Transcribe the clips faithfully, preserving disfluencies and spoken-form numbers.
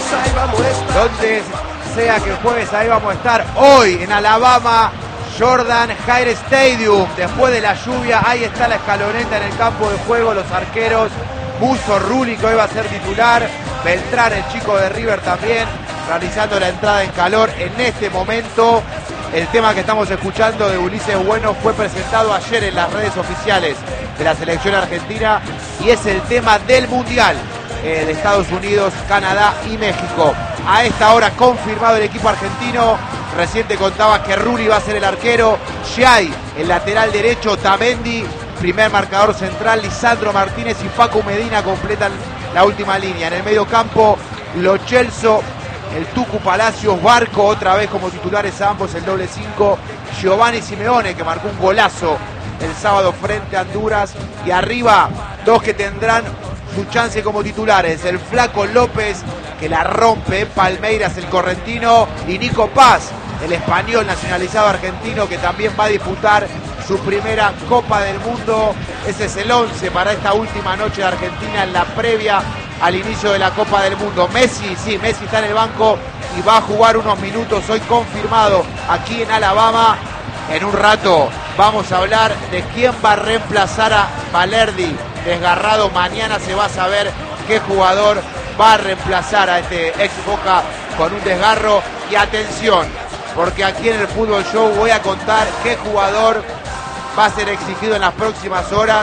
Donde sea que juegues, ahí vamos a estar. Hoy en Alabama, Jordan Hare Stadium. Después de la lluvia, ahí está la escaloneta en el campo de juego. Los arqueros, Musso, Rulli, que hoy va a ser titular. Beltrán, el chico de River, también realizando la entrada en calor. En este momento, el tema que estamos escuchando de Ulises Bueno fue presentado ayer en las redes oficiales de la selección argentina y es el tema del Mundial eh, de Estados Unidos, Canadá y México. A esta hora confirmado el equipo argentino. Recién te contaba que Rulli va a ser el arquero, Giai el lateral derecho, Tamendi primer marcador central, Lisandro Martínez y Facu Medina completan la última línea. En el medio campo, Lo Celso, el Tucu Palacios, Barco otra vez como titulares a ambos, el doble cinco, Giovanni Simeone que marcó un golazo el sábado frente a Honduras, y arriba dos que tendrán su chance como titulares, el Flaco López que la rompe en Palmeiras, el correntino, y Nico Paz, el español nacionalizado argentino que también va a disputar su primera Copa del Mundo. Ese es el once para esta última noche de Argentina en la previa al inicio de la Copa del Mundo. Messi, sí, Messi está en el banco y va a jugar unos minutos, hoy confirmado aquí en Alabama. En un rato vamos a hablar de quién va a reemplazar a Valerdi desgarrado. Mañana se va a saber qué jugador va a reemplazar a este ex Boca con un desgarro. Y atención, porque aquí en el Fútbol Show voy a contar qué jugador va a ser exigido en las próximas horas,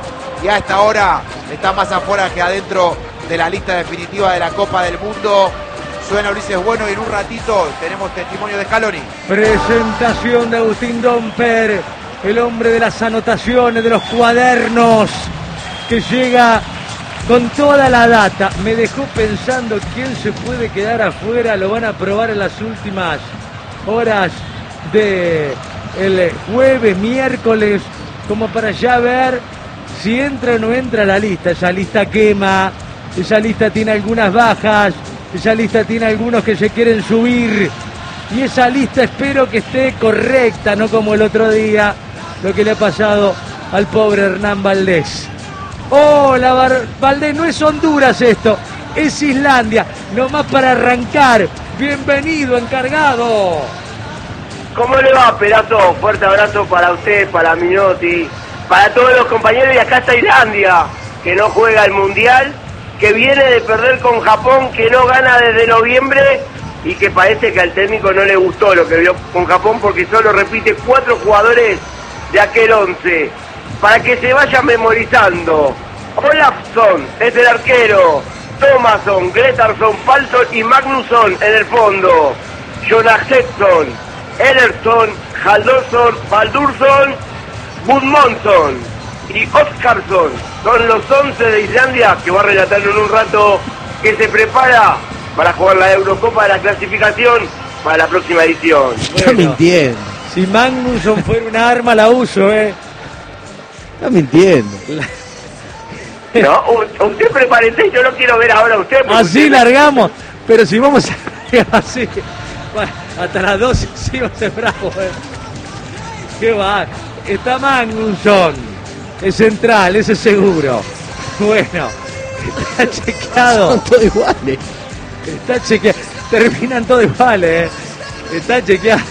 y a esta hora está más afuera que adentro de la lista definitiva de la Copa del Mundo. Suena Ulises Bueno y en un ratito tenemos testimonio de Scaloni. Presentación de Agustín Domper, el hombre de las anotaciones, de los cuadernos, que llega con toda la data. Me dejó pensando quién se puede quedar afuera. Lo van a probar en las últimas horas de el jueves, miércoles, como para ya ver si entra o no entra a la lista. Esa lista quema, esa lista tiene algunas bajas, esa lista tiene algunos que se quieren subir, y esa lista espero que esté correcta, no como el otro día, lo que le ha pasado al pobre Hernán Valdés. Oh, la Bar- Valdés, no es Honduras esto, es Islandia, nomás para arrancar. Bienvenido, encargado. ¿Cómo le va, Perazo? Fuerte abrazo para usted, para Minotti, para todos los compañeros. Y acá está Islandia, que no juega el Mundial, que viene de perder con Japón, que no gana desde noviembre, y que parece que al técnico no le gustó lo que vio con Japón, porque solo repite cuatro jugadores de aquel once, para que se vaya memorizando. Olafsson es el arquero, Thomasson, Gretarsson, Palsson y Magnusson en el fondo, Jonas Hexon, Ederson, Haldorsson, Baldursson, Gudmundsson y Oskarsson son los once de Islandia, que va a relatar en un rato, que se prepara para jugar la Eurocopa de la clasificación para la próxima edición. Está mintiendo. Si Magnusson fuera un arma, la uso, ¿eh? Está mintiendo. No, usted prepárese, yo lo quiero ver ahora a usted. Así usted... largamos, pero si vamos a así, bueno, hasta las doce sí va a ser bravo, ¿eh? Qué va. Está Magnusson, es central, ese es seguro. Bueno, está chequeado. Son todos iguales. Está chequeado. Terminan todos iguales, ¿eh? Está chequeado.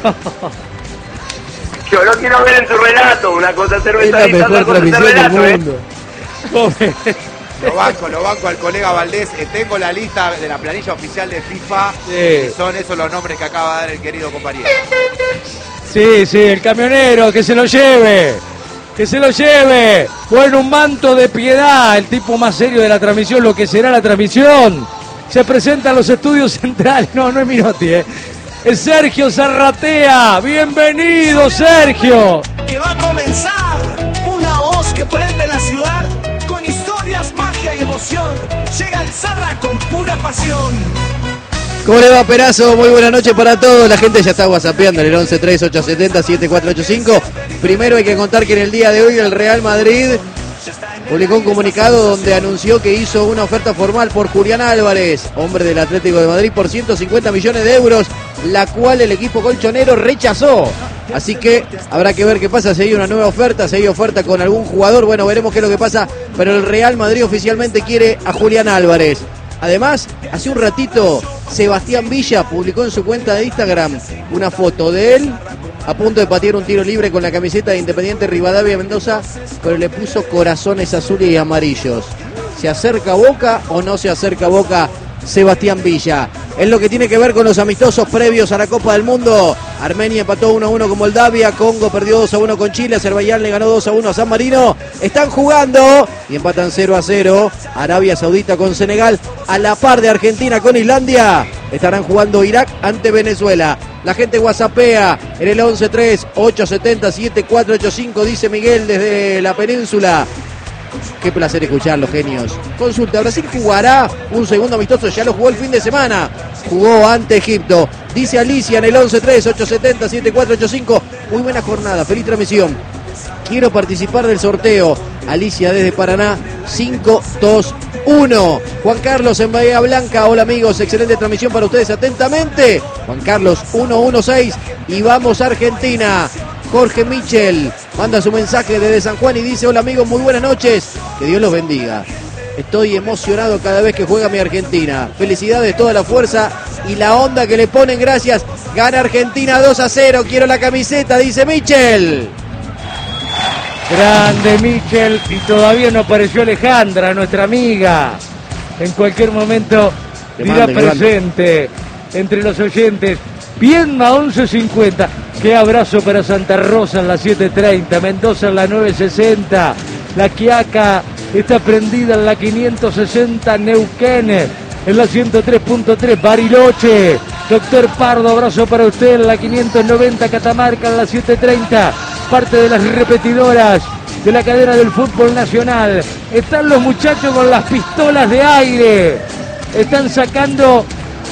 Yo lo quiero ver en su relato, una cosa cerveza. Es la mejor transmisión del mundo. ¿Eh? Lo banco, lo banco al colega Valdés. Eh, tengo la lista de la planilla oficial de FIFA. Sí. Y son esos los nombres que acaba de dar el querido compañero. Sí, sí, el camionero, que se lo lleve. Que se lo lleve. Bueno, un manto de piedad, el tipo más serio de la transmisión, lo que será la transmisión. Se presenta en los estudios centrales. No, no es Minotti, ¿eh? Es Sergio Zarratea. Bienvenido, Sergio. Que va a comenzar una voz que prende la ciudad con historias, magia y emoción. Llega el Zarra con pura pasión. ¿Cómo le va, Perazo? Muy buenas noches para todos. La gente ya está whatsappeando en el once tres ocho siete cero siete cuatro ocho cinco. Primero hay que contar que en el día de hoy el Real Madrid publicó un comunicado donde anunció que hizo una oferta formal por Julián Álvarez, hombre del Atlético de Madrid, por ciento cincuenta millones de euros, la cual el equipo colchonero rechazó. Así que habrá que ver qué pasa, si hay una nueva oferta, si hay oferta con algún jugador. Bueno, veremos qué es lo que pasa, pero el Real Madrid oficialmente quiere a Julián Álvarez. Además, hace un ratito, Sebastián Villa publicó en su cuenta de Instagram una foto de él a punto de patear un tiro libre con la camiseta de Independiente Rivadavia Mendoza, pero le puso corazones azules y amarillos. ¿Se acerca Boca o no se acerca Boca Sebastián Villa? Es lo que tiene que ver con los amistosos previos a la Copa del Mundo. Armenia empató uno a uno con Moldavia, Congo perdió dos a uno con Chile, Azerbaiyán le ganó dos a uno a San Marino. Están jugando y empatan cero a cero. Arabia Saudita con Senegal, a la par de Argentina con Islandia. Estarán jugando Irak ante Venezuela. La gente whatsappea en el once tres ocho siete cero siete cuatro ocho cinco, dice Miguel desde la península. Qué placer escucharlos, genios. Consulta, Brasil jugará un segundo amistoso, ya lo jugó el fin de semana. Jugó ante Egipto. Dice Alicia en el once tres ocho siete cero siete cuatro ocho cinco. Muy buena jornada, feliz transmisión. Quiero participar del sorteo. Alicia desde Paraná, cinco dos uno. Juan Carlos en Bahía Blanca. Hola amigos, excelente transmisión para ustedes atentamente. Juan Carlos uno uno seis y vamos a Argentina. Jorge Michel manda su mensaje desde San Juan y dice: hola amigos, muy buenas noches, que Dios los bendiga. Estoy emocionado cada vez que juega mi Argentina. Felicidades, toda la fuerza y la onda que le ponen, gracias. Gana Argentina dos a cero, quiero la camiseta, dice Michel. Grande Michel, y todavía no apareció Alejandra, nuestra amiga. En cualquier momento dirá presente entre los oyentes. Piedma once cincuenta. Qué abrazo para Santa Rosa en la siete treinta, Mendoza en la nueve sesenta, La Quiaca está prendida en la quinientos sesenta, Neuquén en la ciento tres punto tres, Bariloche. Doctor Pardo, abrazo para usted en la quinientos noventa, Catamarca en la siete treinta, parte de las repetidoras de la cadena del fútbol nacional. Están los muchachos con las pistolas de aire, están sacando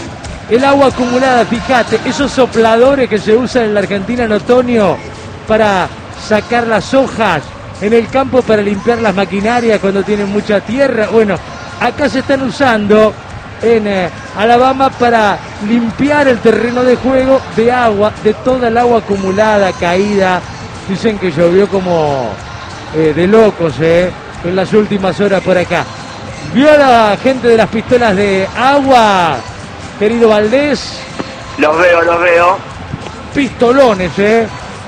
el agua acumulada, fíjate, esos sopladores que se usan en la Argentina en otoño para sacar las hojas en el campo para limpiar las maquinarias cuando tienen mucha tierra. Bueno, acá se están usando en eh, Alabama para limpiar el terreno de juego de agua, de toda el agua acumulada, caída. Dicen que llovió como eh, de locos eh, en las últimas horas por acá. ¿Vio a la gente de las pistolas de agua, querido Valdés? Los veo, los veo. Pistolones, ¿eh?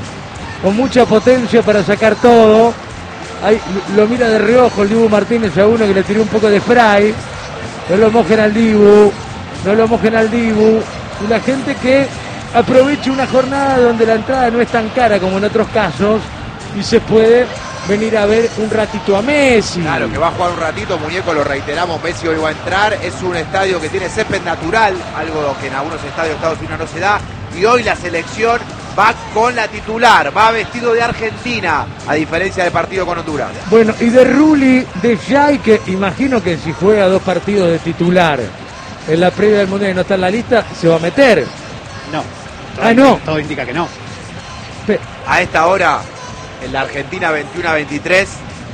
Con mucha potencia para sacar todo. Ahí lo mira de reojo el Dibu Martínez a uno que le tiró un poco de spray. No lo mojen al Dibu, no lo mojen al Dibu. Y la gente que aproveche una jornada donde la entrada no es tan cara como en otros casos y se puede venir a ver un ratito a Messi. Claro, que va a jugar un ratito, muñeco, lo reiteramos, Messi hoy va a entrar. Es un estadio que tiene césped natural, algo que en algunos estadios de Estados Unidos no se da. Y hoy la selección va con la titular, va vestido de Argentina, a diferencia del partido con Honduras. Bueno, y de Rulli, de Jai, que imagino que si juega dos partidos de titular en la previa del Mundial y no está en la lista, se va a meter. No. Ah, no. Todo indica que no. Pe- A esta hora, en la Argentina veintiuno a veintitrés,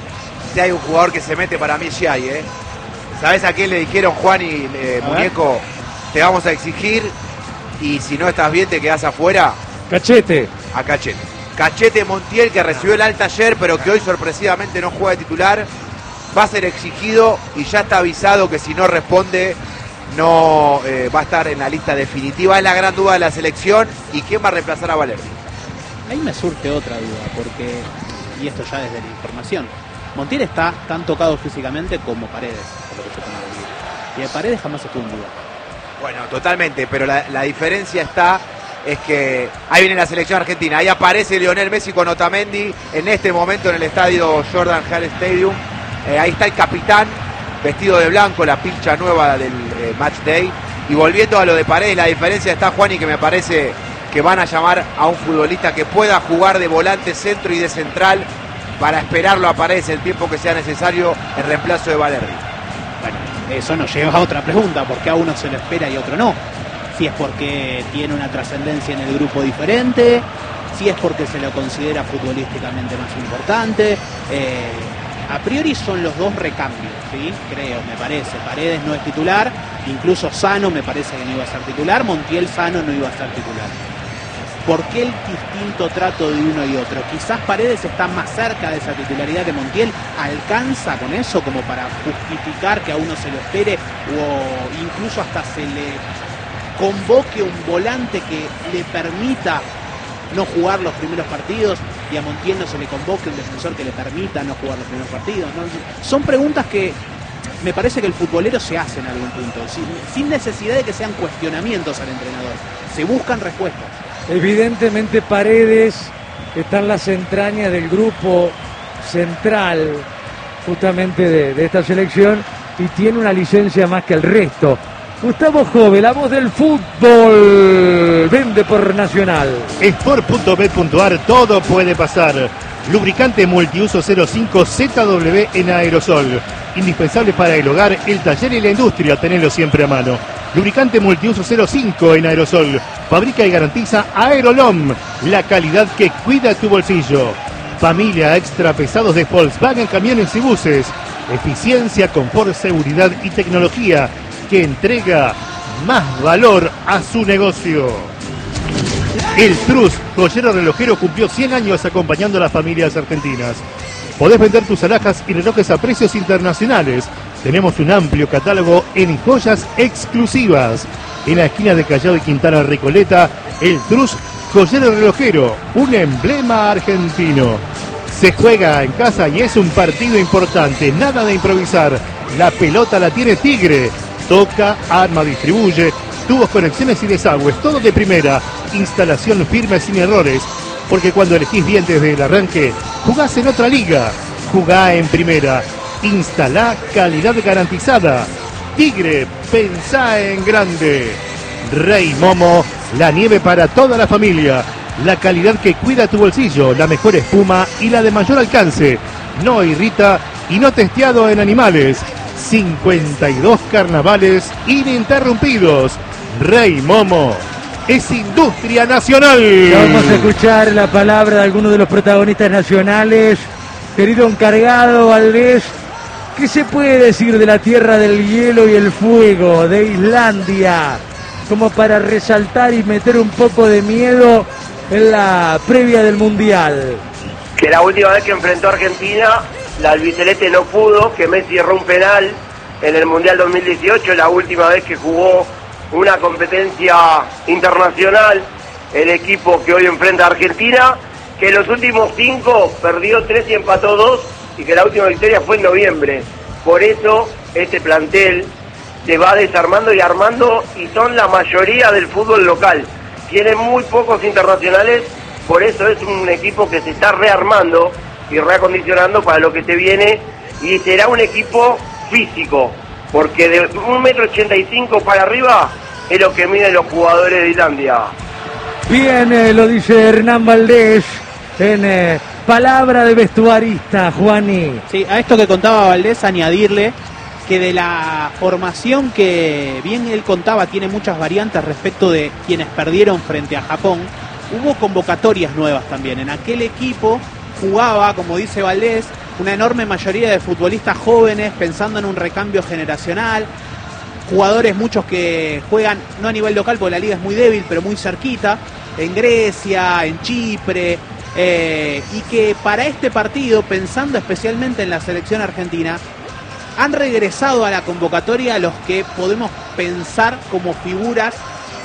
si hay un jugador que se mete, para mí es Jai, ¿eh? ¿Sabés a quién le dijeron, Juan y eh, Muñeco? Te vamos a exigir y si no estás bien te quedás afuera. Cachete. A Cachete. Cachete Montiel, que recibió el alta ayer, pero que hoy sorpresivamente no juega de titular, va a ser exigido y ya está avisado que si no responde no eh, va a estar en la lista definitiva. Es la gran duda de la selección. ¿Y quién va a reemplazar a Valerdi? Ahí me surge otra duda, porque, y esto ya desde la información, Montiel está tan tocado físicamente como Paredes, por lo que se puede decir. Y de Paredes jamás estuvo en duda. Bueno, totalmente, pero la, la diferencia está, es que ahí viene la selección argentina, ahí aparece Lionel Messi con Otamendi en este momento en el estadio Jordan Hare Stadium. Eh, ahí está el capitán, vestido de blanco, la pilcha nueva del eh, Match Day. Y volviendo a lo de Paredes, la diferencia está, Juan, y que me parece que van a llamar a un futbolista que pueda jugar de volante, centro y de central para esperarlo a Paredes el tiempo que sea necesario en reemplazo de Valerdi. Bueno, eso nos lleva a otra pregunta, ¿por qué a uno se lo espera y a otro no? Si es porque tiene una trascendencia en el grupo diferente, si es porque se lo considera futbolísticamente más importante. Eh, a priori son los dos recambios, ¿sí? Creo, me parece. Paredes no es titular, incluso Sano me parece que no iba a ser titular, Montiel Sano no iba a ser titular. ¿Por qué el distinto trato de uno y otro? Quizás Paredes está más cerca de esa titularidad que Montiel. ¿Alcanza con eso como para justificar que a uno se lo espere o incluso hasta se le convoque un volante que le permita no jugar los primeros partidos y a Montiel no se le convoque un defensor que le permita no jugar los primeros partidos? ¿No? Son preguntas que me parece que el futbolero se hace en algún punto, sin, sin necesidad de que sean cuestionamientos al entrenador. Se buscan respuestas. Evidentemente Paredes está en las entrañas del grupo central justamente de, de esta selección y tiene una licencia más que el resto. Gustavo Jove, la voz del fútbol, vende por Nacional. Sport punto bet punto ar, todo puede pasar. Lubricante multiuso cero cinco Z W en aerosol. Indispensable para el hogar, el taller y la industria, tenelo siempre a mano. Lubricante multiuso cero cinco en aerosol. Fabrica y garantiza Aerolom, la calidad que cuida tu bolsillo. Familia extra pesados de Volkswagen Camiones y Buses. Eficiencia, confort, seguridad y tecnología que entrega más valor a su negocio. El Trust, joyero relojero, cumplió cien años acompañando a las familias argentinas. Podés vender tus alhajas y relojes a precios internacionales. Tenemos un amplio catálogo en joyas exclusivas. En la esquina de Callao y Quintana Recoleta, el Trust, joyero relojero, un emblema argentino. Se juega en casa y es un partido importante, nada de improvisar. La pelota la tiene Tigre. Toca, arma, distribuye, tubos, conexiones y desagües, todo de primera. Instalación firme sin errores, porque cuando elegís bien desde el arranque, jugás en otra liga. Jugá en primera. Instalá calidad garantizada. Tigre, pensá en grande. Rey Momo, la nieve para toda la familia. La calidad que cuida tu bolsillo, la mejor espuma y la de mayor alcance. No irrita y no testeado en animales. cincuenta y dos carnavales ininterrumpidos. Rey Momo es industria nacional. Vamos a escuchar la palabra de algunos de los protagonistas nacionales. Querido encargado Valdés, ¿qué se puede decir de la tierra del hielo y el fuego, de Islandia, como para resaltar y meter un poco de miedo en la previa del Mundial? Que la última vez que enfrentó a Argentina, la albiceleste no pudo, que Messi erró un penal en el Mundial dos mil dieciocho, la última vez que jugó una competencia internacional el equipo que hoy enfrenta a Argentina, que en los últimos cinco perdió tres y empató dos, y que la última victoria fue en noviembre. Por eso este plantel se va desarmando y armando, y son la mayoría del fútbol local. Tiene muy pocos internacionales, por eso es un equipo que se está rearmando y reacondicionando para lo que se viene, y será un equipo físico, porque de un metro ochenta y cinco para arriba es lo que miden los jugadores de Islandia. Bien, eh, lo dice Hernán Valdés en eh, palabra de vestuarista, Juani. Sí, a esto que contaba Valdés, añadirle que de la formación que bien él contaba tiene muchas variantes respecto de quienes perdieron frente a Japón. Hubo convocatorias nuevas también. En aquel equipo jugaba, como dice Valdés, una enorme mayoría de futbolistas jóvenes pensando en un recambio generacional. Jugadores muchos que juegan, no a nivel local porque la liga es muy débil, pero muy cerquita, en Grecia, en Chipre, eh, y que para este partido, pensando especialmente en la selección argentina, han regresado a la convocatoria los que podemos pensar como figuras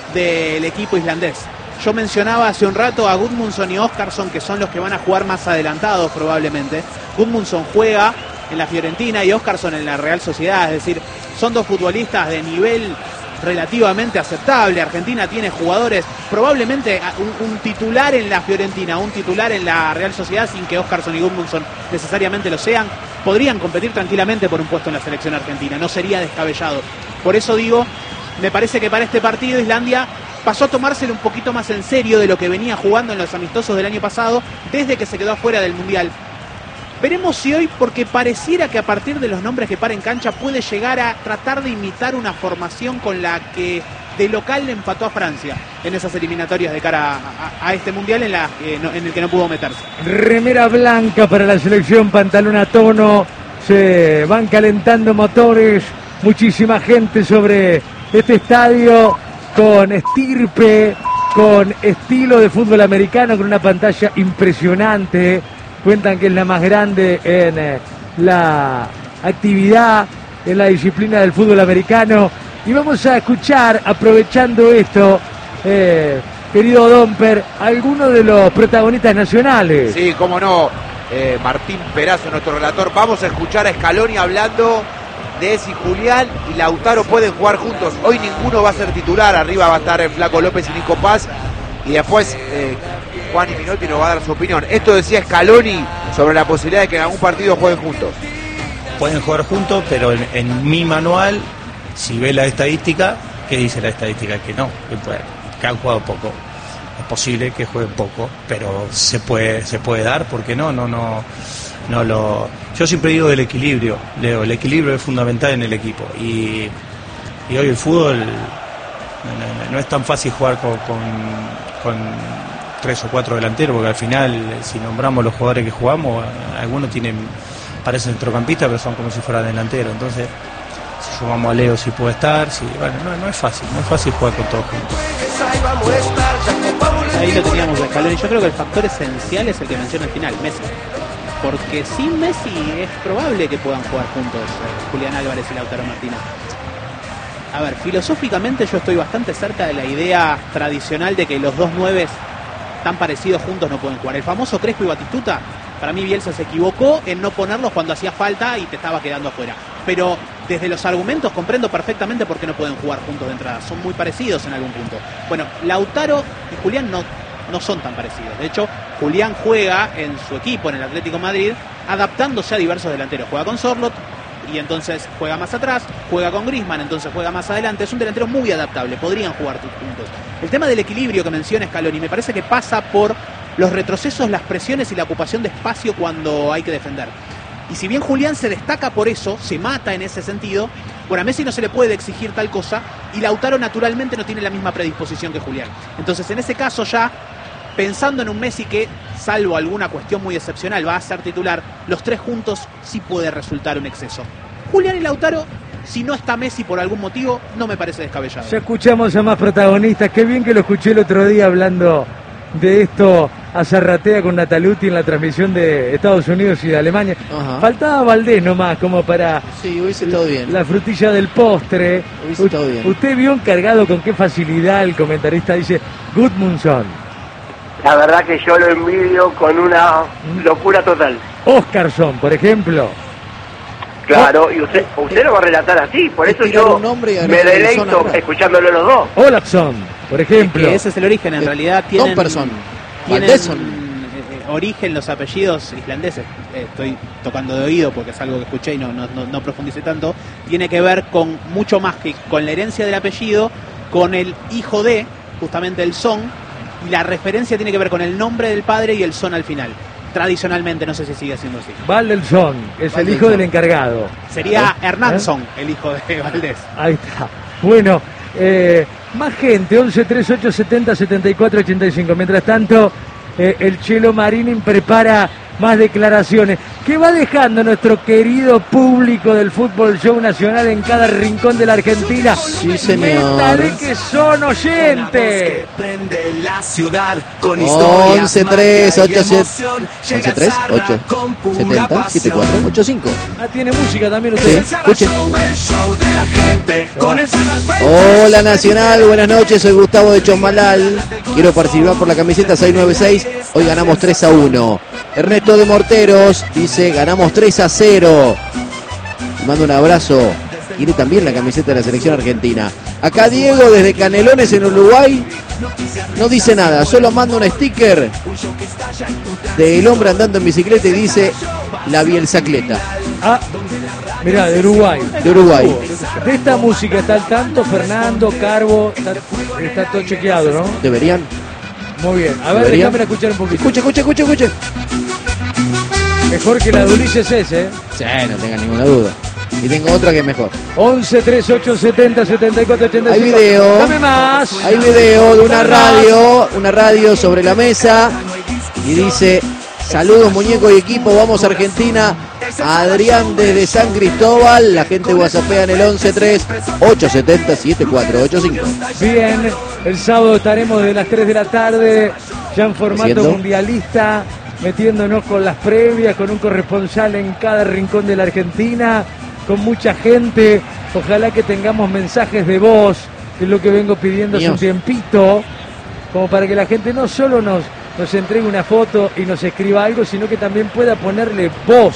del equipo islandés. Yo mencionaba hace un rato a Gudmundsson y Óskarsson, que son los que van a jugar más adelantados probablemente. Gudmundsson juega en la Fiorentina y Óskarsson en la Real Sociedad, es decir, son dos futbolistas de nivel relativamente aceptable. Argentina tiene jugadores, probablemente un, un titular en la Fiorentina, un titular en la Real Sociedad, sin que Óskarsson y Gudmundsson necesariamente lo sean, podrían competir tranquilamente por un puesto en la selección argentina, no sería descabellado. Por eso digo, me parece que para este partido Islandia pasó a tomárselo un poquito más en serio de lo que venía jugando en los amistosos del año pasado, desde que se quedó afuera del Mundial. Veremos si hoy, porque pareciera que a partir de los nombres que para en cancha puede llegar a tratar de imitar una formación con la que de local le empató a Francia en esas eliminatorias de cara a, a, a este Mundial en, la, eh, no, en el que no pudo meterse. Remera blanca para la selección, pantalón a tono, se van calentando motores, muchísima gente sobre este estadio con estirpe, con estilo de fútbol americano, con una pantalla impresionante. Cuentan que es la más grande en eh, la actividad, en la disciplina del fútbol americano. Y vamos a escuchar, aprovechando esto, eh, querido Domper, algunos de los protagonistas nacionales. Sí, cómo no, eh, Martín Perazo, nuestro relator. Vamos a escuchar a Scaloni hablando de si Julián y Lautaro pueden jugar juntos. Hoy ninguno va a ser titular, arriba va a estar el Flaco López y Nico Paz, y después eh, Juan y Minotti nos va a dar su opinión. Esto decía Scaloni sobre la posibilidad de que en algún partido jueguen juntos. Pueden jugar juntos, pero en, en mi manual, si ve la estadística, ¿qué dice la estadística? Que no, que, puede, que han jugado poco. Es posible que jueguen poco, pero se puede se puede dar, porque no, no, no, no lo. Yo siempre digo del equilibrio, Leo, el equilibrio es fundamental en el equipo y, y hoy el fútbol no, no, no es tan fácil jugar con, con, con tres o cuatro delanteros, porque al final, si nombramos los jugadores que jugamos, algunos tienen parecen centrocampistas, pero son como si fueran delanteros. Entonces, si sumamos a Leo, si puede estar, si, bueno, no, no es fácil, no es fácil jugar con todos juntos. Ahí lo teníamos de Scaloni. Yo creo que el factor esencial es el que menciona al final, Messi. Porque sin Messi es probable que puedan jugar juntos eh, Julián Álvarez y Lautaro Martínez. A ver, filosóficamente yo estoy bastante cerca de la idea tradicional de que los dos nueves tan parecidos juntos no pueden jugar. El famoso Crespo y Batistuta, para mí Bielsa se equivocó en no ponerlos cuando hacía falta y te estaba quedando afuera. Pero desde los argumentos comprendo perfectamente por qué no pueden jugar juntos de entrada. Son muy parecidos en algún punto. Bueno, Lautaro y Julián no, no son tan parecidos. De hecho, Julián juega en su equipo, en el Atlético Madrid, adaptándose a diversos delanteros. Juega con Sorloth y entonces juega más atrás, juega con Griezmann, entonces juega más adelante. Es un delantero muy adaptable, podrían jugar juntos. El tema del equilibrio que menciona Scaloni me parece que pasa por los retrocesos, las presiones y la ocupación de espacio cuando hay que defender. Y si bien Julián se destaca por eso, se mata en ese sentido, bueno, a Messi no se le puede exigir tal cosa y Lautaro naturalmente no tiene la misma predisposición que Julián. Entonces, en ese caso ya, pensando en un Messi que, salvo alguna cuestión muy excepcional, va a ser titular, los tres juntos sí puede resultar un exceso. Julián y Lautaro, si no está Messi por algún motivo, no me parece descabellado. Ya escuchamos a más protagonistas. Qué bien que lo escuché el otro día hablando de esto a Zarratea con Nataluti en la transmisión de Estados Unidos y de Alemania. Ajá. Faltaba Valdés nomás como para sí, hubiese estado bien. La frutilla del postre. Hubiese estado bien. Usted vio encargado con qué facilidad el comentarista dice Gudmundsson. La verdad que yo lo envidio con una locura total. Oscarsson, por ejemplo. Claro, y usted usted lo va a relatar así, por eso yo me deleito escuchándolo los dos. Olafsson, por ejemplo. Es que ese es el origen, en realidad tienen, Tomperson, tienen eh, origen los apellidos islandeses. Eh, estoy tocando de oído porque es algo que escuché y no, no, no, no profundicé tanto. Tiene que ver con mucho más que con la herencia del apellido, con el hijo de, justamente el son, y la referencia tiene que ver con el nombre del padre y el son al final. Tradicionalmente, no sé si sigue siendo así. Valdelson es Valdelson. El hijo del encargado. Sería ¿Eh? Hernansson, ¿Eh? el hijo de Valdés. Ahí está. Bueno, eh, más gente, once treinta y ocho setenta setenta y cuatro ochenta y cinco. Mientras tanto, eh, el Chelo Marinin prepara más declaraciones. ¿Qué va dejando nuestro querido público del Fútbol Show Nacional en cada rincón de la Argentina? Sí, señor. Métale que son oyentes. once tres ocho siete siete cuatro ocho cinco. Ah, tiene música también usted. Sí, escuchen. Hola Nacional, buenas noches, soy Gustavo de Chosmalal. Quiero participar por la camiseta seiscientos noventa y seis. Hoy ganamos tres a uno. Ernesto de Morteros dice, ganamos tres a cero. Mando un abrazo. Quiere también la camiseta de la selección argentina. Acá Diego desde Canelones en Uruguay. No dice nada, solo manda un sticker del hombre andando en bicicleta y dice la Bielsacleta. Ah, mirá, de Uruguay. De Uruguay. De esta música está al tanto Fernando, Carbo, está, está todo chequeado, ¿no? Deberían. Muy bien, a ver, ¿Deberían? déjame escuchar un poquito. Escucha, escucha, escucha, escucha. Mejor que la de Ulises ese, ¿eh? Sí, no tenga ninguna duda. Y tengo otra que es mejor. once treinta y ocho setenta setenta y cuatro ochenta y cinco. Hay video. Dame más. Hay video de una radio, una radio sobre la mesa y dice: saludos muñeco y equipo, vamos Argentina, Adrián desde San Cristóbal. La gente whatsappea en el once tres ocho siete cero siete cuatro ocho cinco. Bien, el sábado estaremos de las tres de la tarde, ya en formato ¿Siendo? mundialista, metiéndonos con las previas, con un corresponsal en cada rincón de la Argentina, con mucha gente. Ojalá que tengamos mensajes de voz, que es lo que vengo pidiendo hace un tiempito, como para que la gente no solo nos, nos entregue una foto y nos escriba algo, sino que también pueda ponerle voz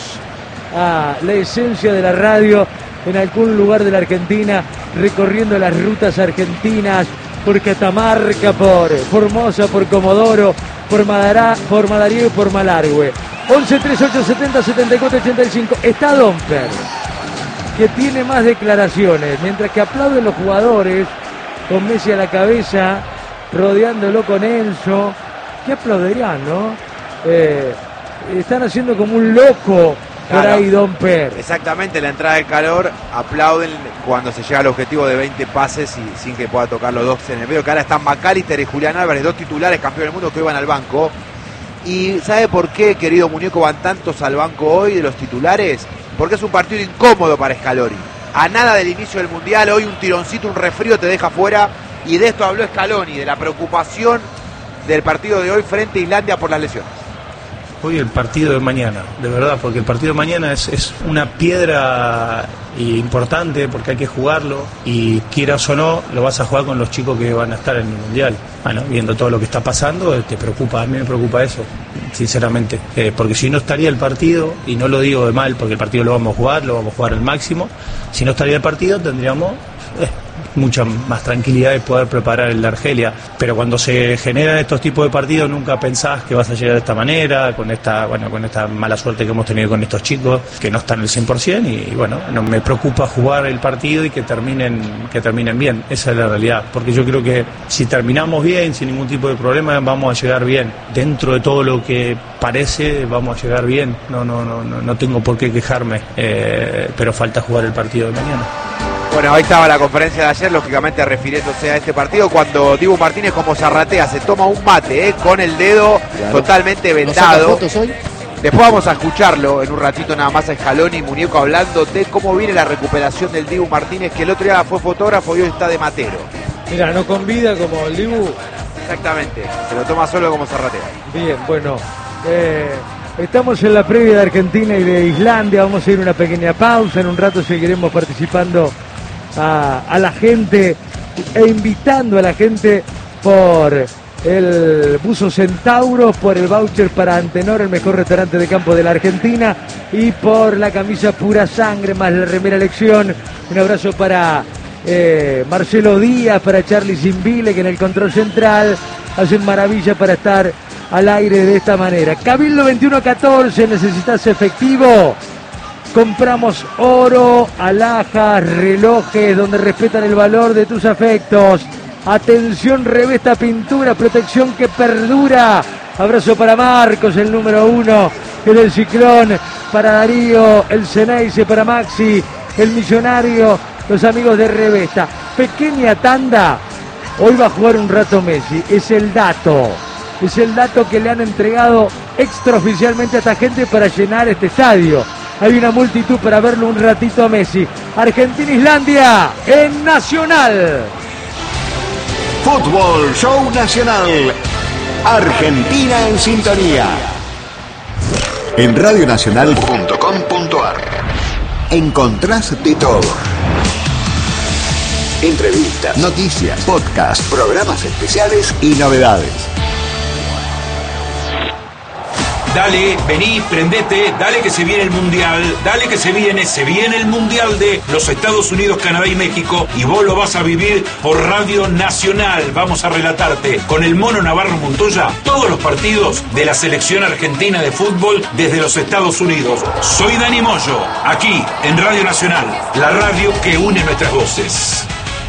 a la esencia de la radio en algún lugar de la Argentina, recorriendo las rutas argentinas, por Catamarca, por Formosa, por Comodoro, por, Madará, por Madariago y por Malargüe. once tres ocho setenta setenta y cuatro ochenta y cinco. Está Domper, que tiene más declaraciones, mientras que aplauden los jugadores con Messi a la cabeza, rodeándolo con Enzo. ¿Qué aplaudirán, no? Eh, están haciendo como un loco por Claro. ahí Domper. Exactamente, la entrada de calor, aplauden cuando se llega al objetivo de veinte pases y sin que pueda tocar los dos en el medio, que ahora están McAllister y Julián Álvarez, dos titulares campeones del mundo que iban al banco. ¿Y sabe por qué, querido muñeco, van tantos al banco hoy de los titulares? Porque es un partido incómodo para Scaloni. A nada del inicio del Mundial, hoy un tironcito, un resfrío te deja fuera, y de esto habló Scaloni, de la preocupación del partido de hoy frente a Islandia por las lesiones. Hoy el partido de mañana, de verdad, porque el partido de mañana es, es una piedra importante porque hay que jugarlo y quieras o no, lo vas a jugar con los chicos que van a estar en el Mundial. Bueno, viendo todo lo que está pasando, te preocupa, a mí me preocupa eso, sinceramente, eh, porque si no estaría el partido, y no lo digo de mal porque el partido lo vamos a jugar, lo vamos a jugar al máximo, si no estaría el partido tendríamos... Eh, mucha más tranquilidad de poder preparar el de Argelia, pero cuando se generan estos tipos de partidos nunca pensás que vas a llegar de esta manera, con esta bueno con esta mala suerte que hemos tenido con estos chicos que no están al cien por ciento, y bueno, no me preocupa jugar el partido y que terminen que terminen bien, esa es la realidad, porque yo creo que si terminamos bien, sin ningún tipo de problema, vamos a llegar bien, dentro de todo lo que parece vamos a llegar bien, no no no no, no tengo por qué quejarme, eh, pero falta jugar el partido de mañana. Bueno, ahí estaba la conferencia de ayer, lógicamente refiriéndose a este partido, cuando Dibu Martínez, como zarratea, se toma un mate eh, con el dedo Claro. totalmente ¿No saca vendado. fotos hoy? Después vamos a escucharlo en un ratito nada más a Scaloni y Muñeco hablando de cómo viene la recuperación del Dibu Martínez, que el otro día fue fotógrafo y hoy está de matero. Mira, no con vida como el Dibu. Exactamente, se lo toma solo como zarratea. Bien, bueno, eh, estamos en la previa de Argentina y de Islandia, vamos a ir a una pequeña pausa, en un rato seguiremos participando a, a la gente e invitando a la gente por el Buzo Centauro, por el voucher para Antenor, el mejor restaurante de campo de la Argentina, y por la camisa Pura Sangre más la remera Elección. Un abrazo para eh, Marcelo Díaz, para Charlie Zimbile, que en el control central hacen maravilla para estar al aire de esta manera. Cabildo veintiuno catorce, necesitas efectivo. Compramos oro, alhajas, relojes, donde respetan el valor de tus afectos. Atención, Revesta Pintura, protección que perdura. Abrazo para Marcos, el número uno, el del Ciclón, para Darío, el Ceneice, para Maxi, el Millonario, los amigos de Revesta. Pequeña tanda, hoy va a jugar un rato Messi, es el dato. Es el dato que le han entregado extraoficialmente a esta gente para llenar este estadio. Hay una multitud para verlo un ratito a Messi. Argentina-Islandia en Nacional. Fútbol Show Nacional. Argentina en sintonía. En radionacional punto com punto ar encontrás de todo. Entrevistas, noticias, podcast, programas especiales y novedades. Dale, vení, prendete, dale que se viene el Mundial, dale que se viene, se viene el Mundial de los Estados Unidos, Canadá y México, y vos lo vas a vivir por Radio Nacional. Vamos a relatarte con el Mono Navarro Montoya todos los partidos de la selección argentina de fútbol desde los Estados Unidos. Soy Dani Moyo, aquí en Radio Nacional, la radio que une nuestras voces.